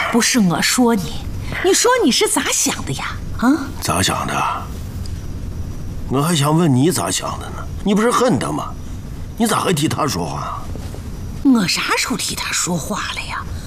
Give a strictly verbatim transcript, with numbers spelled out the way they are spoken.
不是我说你，你说你是咋想的呀？啊？ 咋想的？我还想问你咋想的呢？你不是恨他吗？你咋还替他说话？ 我啥时候替他说话了呀？